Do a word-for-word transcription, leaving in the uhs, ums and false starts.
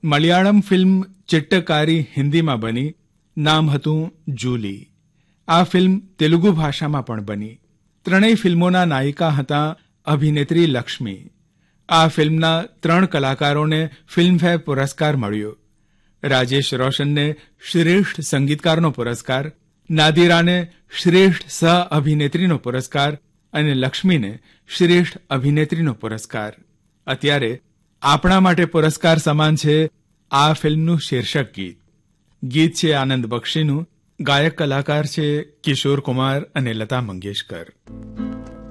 મલયાળમ film ચિટ્ટકારી હિન્દીમાં બની. નામ હતું જૂલી. આ ફિલ્મ તેલુગુ ભાષામાં પણ બની. ત્રણેય ફિલ્મોના નાયિકા હતા અભિનેત્રી લક્ષ્મી. આ ફિલ્મના ત્રણ કલાકારોને ફિલ્મફેર પુરસ્કાર મળ્યો. રાજેશ રોશનને શ્રેષ્ઠ સંગીતકારનો પુરસ્કાર, નાદિરાને શ્રેષ્ઠ સહ અભિનેત્રીનો પુરસ્કાર અને લક્ષ્મીને શ્રેષ્ઠ અભિનેત્રીનો પુરસ્કાર. અત્યારે આપણા માટે પુરસ્કાર સમાન છે આ ફિલ્મનું શીર્ષક ગીત. ગીત છે આનંદ બક્ષીનું. ગાયક કલાકાર છે કિશોર કુમાર અને લતા મંગેશકર.